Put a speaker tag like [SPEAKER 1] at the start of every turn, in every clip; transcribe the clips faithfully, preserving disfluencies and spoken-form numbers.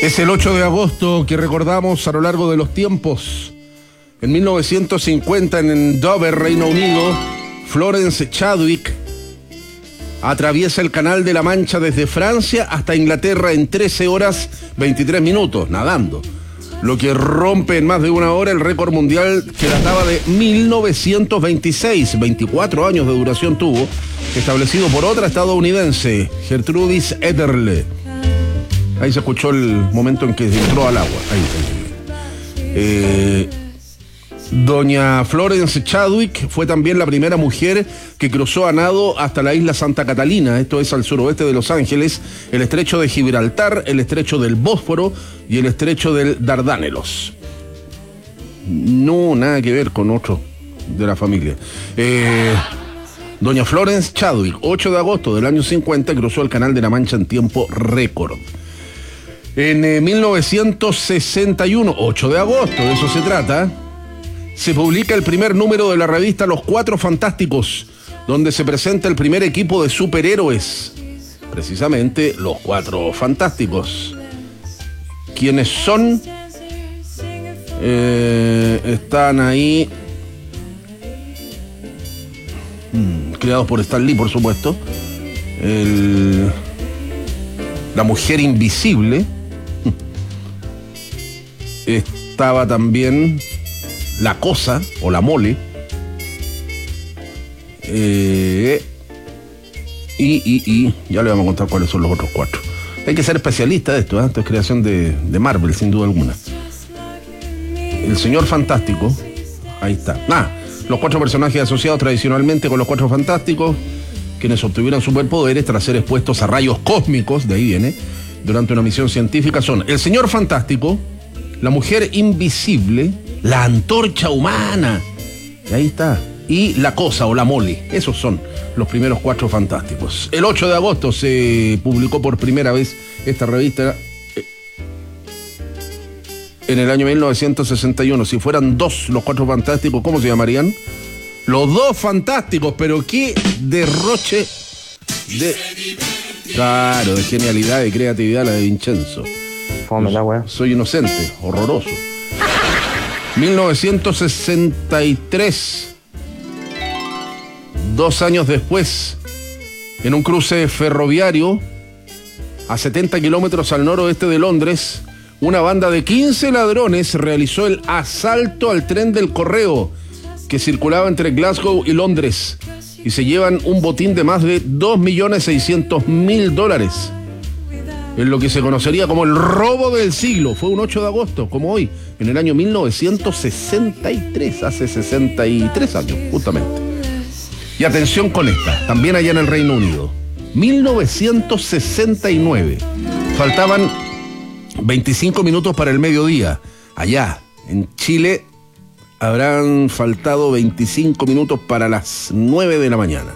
[SPEAKER 1] Es el ocho de agosto que recordamos a lo largo de los tiempos. En mil novecientos cincuenta, en Dover, Reino Unido, Florence Chadwick atraviesa el Canal de la Mancha desde Francia hasta Inglaterra en trece horas veintitrés minutos, nadando. Lo que rompe en más de una hora el récord mundial que databa de mil novecientos veintiséis. veinticuatro años de duración tuvo, establecido por otra estadounidense, Gertrudis Ederle. Ahí se escuchó el momento en que entró al agua. Ahí, ahí. Eh, Doña Florence Chadwick fue también la primera mujer que cruzó a nado hasta la isla Santa Catalina, esto es al suroeste de Los Ángeles, el estrecho de Gibraltar, el estrecho del Bósforo y el estrecho del Dardánelos. No, nada que ver con otro de la familia. Eh, Doña Florence Chadwick, ocho de agosto del año cincuenta, cruzó el Canal de la Mancha en tiempo récord. En eh, mil novecientos sesenta y uno, ocho de agosto, de eso se trata, se publica el primer número de la revista Los Cuatro Fantásticos, donde se presenta el primer equipo de superhéroes, precisamente Los Cuatro Fantásticos. ¿Quiénes son? Eh, están ahí, hmm, creados por Stan Lee, por supuesto. El, la Mujer Invisible. Estaba también La Cosa, o La Mole. Eh, y, y, y, ya le vamos a contar cuáles son los otros cuatro. Hay que ser especialista de esto, ¿eh? Esto es creación de, de Marvel, sin duda alguna. El Señor Fantástico, ahí está. Ah, los cuatro personajes asociados tradicionalmente con los Cuatro Fantásticos, quienes obtuvieron superpoderes tras ser expuestos a rayos cósmicos, de ahí viene, durante una misión científica, son el Señor Fantástico, la Mujer Invisible, la Antorcha Humana, y ahí está, y La Cosa o La Mole. Esos son los primeros Cuatro Fantásticos. El ocho de agosto se publicó por primera vez esta revista en el año mil novecientos sesenta y uno. Si fueran dos los Cuatro Fantásticos, ¿cómo se llamarían? Los Dos Fantásticos, pero qué derroche de... Claro, de genialidad, de creatividad la de Vincenzo.
[SPEAKER 2] Fome la wea.
[SPEAKER 1] Soy inocente, horroroso. mil novecientos sesenta y tres, dos años después, en un cruce ferroviario a setenta kilómetros al noroeste de Londres, una banda de quince ladrones realizó el asalto al tren del correo que circulaba entre Glasgow y Londres y se llevan un botín de más de dos millones seiscientos mil dólares. En lo que se conocería como el robo del siglo. Fue un ocho de agosto, como hoy, en el año mil novecientos sesenta y tres, hace sesenta y tres años, justamente. Y atención con esta, también allá en el Reino Unido. mil novecientos sesenta y nueve. Faltaban veinticinco minutos para el mediodía. Allá, en Chile, habrán faltado veinticinco minutos para las nueve de la mañana.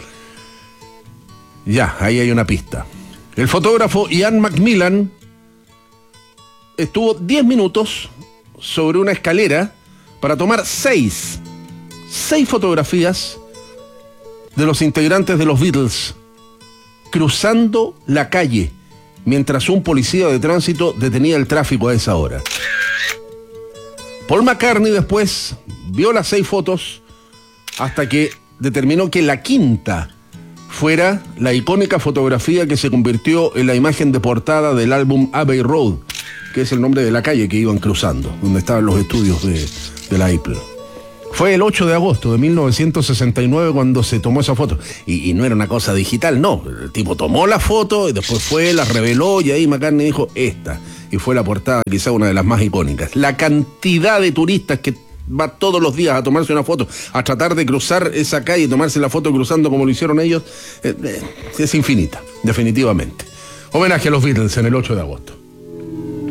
[SPEAKER 1] Ya, ahí hay una pista. El fotógrafo Ian Macmillan estuvo diez minutos sobre una escalera para tomar seis, seis fotografías de los integrantes de los Beatles cruzando la calle mientras un policía de tránsito detenía el tráfico a esa hora. Paul McCartney después vio las seis fotos hasta que determinó que la quinta fuera la icónica fotografía que se convirtió en la imagen de portada del álbum Abbey Road, que es el nombre de la calle que iban cruzando, donde estaban los estudios de, de la Apple. Fue el ocho de agosto de mil novecientos sesenta y nueve cuando se tomó esa foto. Y, y no era una cosa digital, no. El tipo tomó la foto y después fue, la reveló y ahí McCartney dijo, esta. Y fue la portada, quizá una de las más icónicas. La cantidad de turistas que va todos los días a tomarse una foto, a tratar de cruzar esa calle y tomarse la foto cruzando como lo hicieron ellos, eh, eh, es infinita, definitivamente. Homenaje a los Beatles en el ocho de agosto.